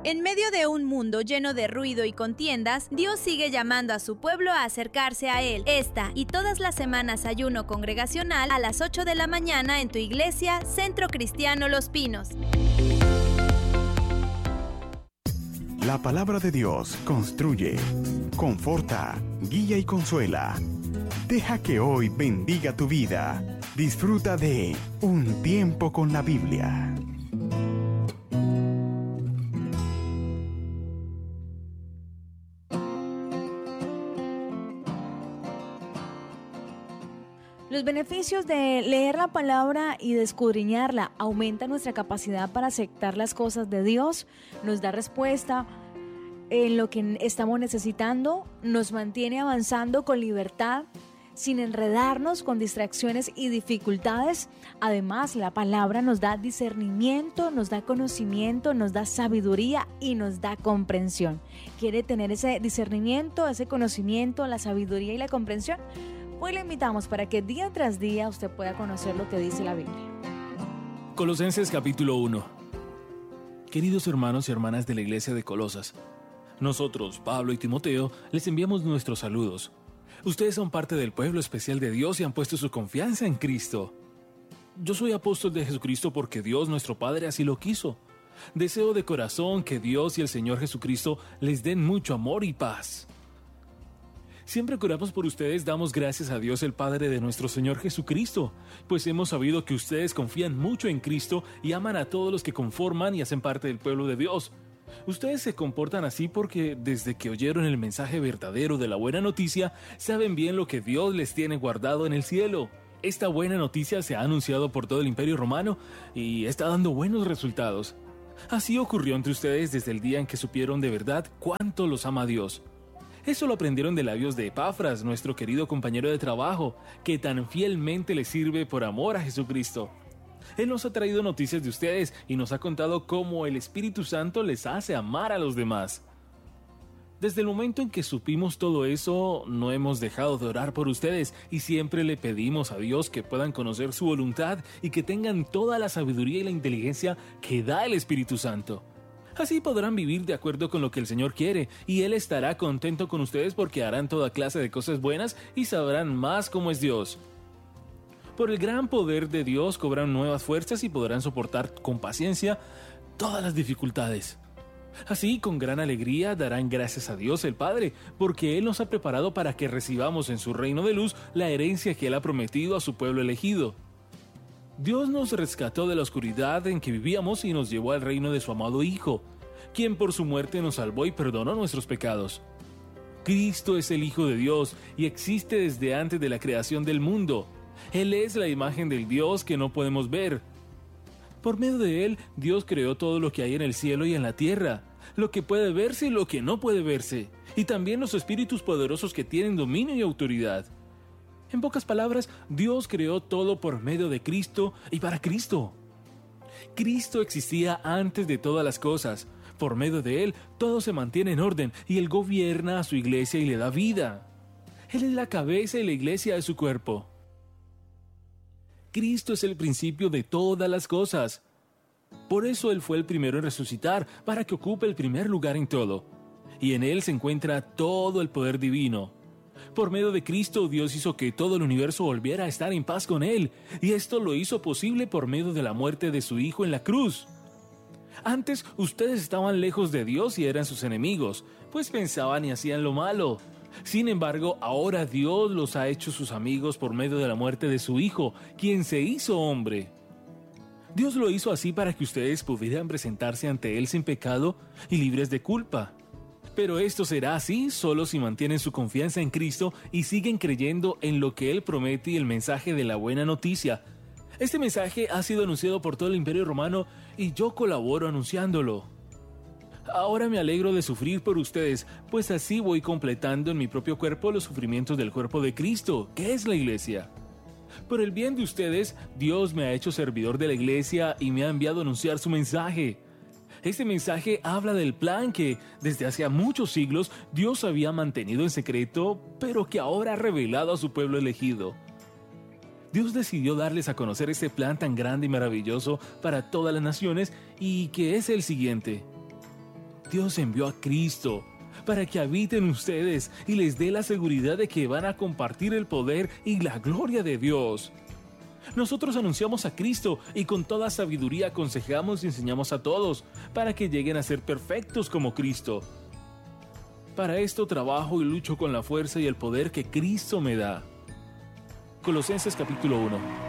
En medio de un mundo lleno de ruido y contiendas, Dios sigue llamando a su pueblo a acercarse a Él. Esta y todas las semanas ayuno congregacional a las 8 de la mañana en tu iglesia, Centro Cristiano Los Pinos. La palabra de Dios construye, conforta, guía y consuela. Deja que hoy bendiga tu vida. Disfruta de Un Tiempo con la Biblia. Los beneficios de leer la palabra y de escudriñarla aumentan nuestra capacidad para aceptar las cosas de Dios, nos da respuesta en lo que estamos necesitando, nos mantiene avanzando con libertad, sin enredarnos con distracciones y dificultades. Además, la palabra nos da discernimiento, nos da conocimiento, nos da sabiduría y nos da comprensión. ¿Quiere tener ese discernimiento, ese conocimiento, la sabiduría y la comprensión? Pues le invitamos para que día tras día usted pueda conocer lo que dice la Biblia. Colosenses capítulo 1. Queridos hermanos y hermanas de la iglesia de Colosas, nosotros, Pablo y Timoteo, les enviamos nuestros saludos. Ustedes son parte del pueblo especial de Dios y han puesto su confianza en Cristo. Yo soy apóstol de Jesucristo porque Dios nuestro Padre así lo quiso. Deseo de corazón que Dios y el Señor Jesucristo les den mucho amor y paz. Siempre que oramos por ustedes, damos gracias a Dios el Padre de nuestro Señor Jesucristo, pues hemos sabido que ustedes confían mucho en Cristo y aman a todos los que conforman y hacen parte del pueblo de Dios. Ustedes se comportan así porque desde que oyeron el mensaje verdadero de la buena noticia, saben bien lo que Dios les tiene guardado en el cielo. Esta buena noticia se ha anunciado por todo el Imperio Romano y está dando buenos resultados. Así ocurrió entre ustedes desde el día en que supieron de verdad cuánto los ama Dios. Eso lo aprendieron de labios de Epafras, nuestro querido compañero de trabajo, que tan fielmente les sirve por amor a Jesucristo. Él nos ha traído noticias de ustedes y nos ha contado cómo el Espíritu Santo les hace amar a los demás. Desde el momento en que supimos todo eso, no hemos dejado de orar por ustedes y siempre le pedimos a Dios que puedan conocer su voluntad y que tengan toda la sabiduría y la inteligencia que da el Espíritu Santo. Así podrán vivir de acuerdo con lo que el Señor quiere, y Él estará contento con ustedes porque harán toda clase de cosas buenas y sabrán más cómo es Dios. Por el gran poder de Dios cobran nuevas fuerzas y podrán soportar con paciencia todas las dificultades. Así, con gran alegría, darán gracias a Dios el Padre, porque Él nos ha preparado para que recibamos en su reino de luz la herencia que Él ha prometido a su pueblo elegido. Dios nos rescató de la oscuridad en que vivíamos y nos llevó al reino de su amado Hijo, quien por su muerte nos salvó y perdonó nuestros pecados. Cristo es el Hijo de Dios y existe desde antes de la creación del mundo. Él es la imagen del Dios que no podemos ver. Por medio de Él, Dios creó todo lo que hay en el cielo y en la tierra, lo que puede verse y lo que no puede verse, y también los espíritus poderosos que tienen dominio y autoridad. En pocas palabras, Dios creó todo por medio de Cristo y para Cristo. Cristo existía antes de todas las cosas. Por medio de Él, todo se mantiene en orden y Él gobierna a su iglesia y le da vida. Él es la cabeza y la iglesia es su cuerpo. Cristo es el principio de todas las cosas. Por eso Él fue el primero en resucitar, para que ocupe el primer lugar en todo. Y en Él se encuentra todo el poder divino. Por medio de Cristo, Dios hizo que todo el universo volviera a estar en paz con Él, y esto lo hizo posible por medio de la muerte de su Hijo en la cruz. Antes, ustedes estaban lejos de Dios y eran sus enemigos, pues pensaban y hacían lo malo. Sin embargo, ahora Dios los ha hecho sus amigos por medio de la muerte de su Hijo, quien se hizo hombre. Dios lo hizo así para que ustedes pudieran presentarse ante Él sin pecado y libres de culpa. Pero esto será así solo si mantienen su confianza en Cristo y siguen creyendo en lo que Él promete y el mensaje de la buena noticia. Este mensaje ha sido anunciado por todo el Imperio Romano y yo colaboro anunciándolo. Ahora me alegro de sufrir por ustedes, pues así voy completando en mi propio cuerpo los sufrimientos del cuerpo de Cristo, que es la iglesia. Por el bien de ustedes, Dios me ha hecho servidor de la iglesia y me ha enviado a anunciar su mensaje. Este mensaje habla del plan que, desde hace muchos siglos, Dios había mantenido en secreto, pero que ahora ha revelado a su pueblo elegido. Dios decidió darles a conocer este plan tan grande y maravilloso para todas las naciones, y que es el siguiente. Dios envió a Cristo para que habiten ustedes y les dé la seguridad de que van a compartir el poder y la gloria de Dios. Nosotros anunciamos a Cristo y con toda sabiduría aconsejamos y enseñamos a todos para que lleguen a ser perfectos como Cristo. Para esto trabajo y lucho con la fuerza y el poder que Cristo me da. Colosenses capítulo 1.